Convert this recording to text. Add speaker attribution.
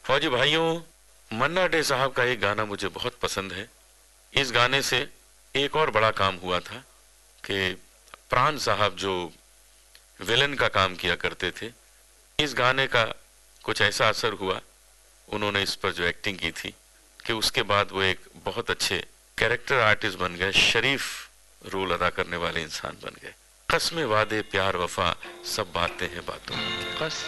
Speaker 1: फौजी भाइयों, मन्ना डे साहब का एक गाना मुझे बहुत पसंद है। इस गाने से एक और बड़ा काम हुआ था कि प्राण साहब जो विलन का काम किया करते थे, इस गाने का कुछ ऐसा असर हुआ उन्होंने इस पर जो एक्टिंग की थी कि उसके बाद वो एक बहुत अच्छे कैरेक्टर आर्टिस्ट बन गए, शरीफ रोल अदा करने वाले इंसान बन गए। कसमें वादे प्यार वफा सब बातें हैं बातों में।